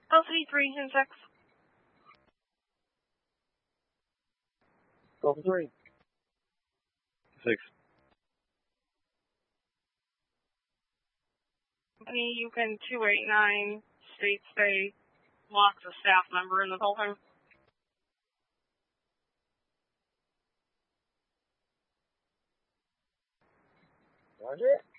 LCD 3 and 6. Go for 3. 6. Company Yukon 289 states they locked a staff member in the building. Roger.